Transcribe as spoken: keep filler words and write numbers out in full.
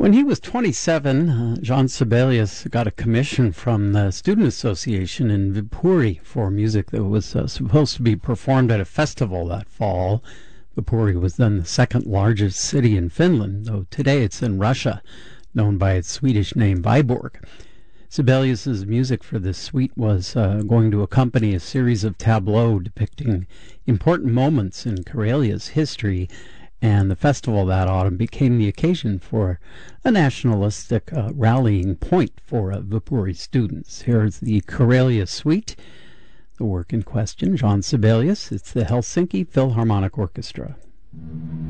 When he was twenty-seven, uh, Jean Sibelius got a commission from the Student Association in Viipuri for music that was uh, supposed to be performed at a festival that fall. Viipuri was then the second largest city in Finland, though today it's in Russia, known by its Swedish name Viborg. Sibelius's music for this suite was uh, going to accompany a series of tableaux depicting important moments in Karelia's history, and the festival that autumn became the occasion for a nationalistic uh, rallying point for uh, Viipuri students. Here's the Karelia Suite, the work in question, Jean Sibelius. It's the Helsinki Philharmonic Orchestra.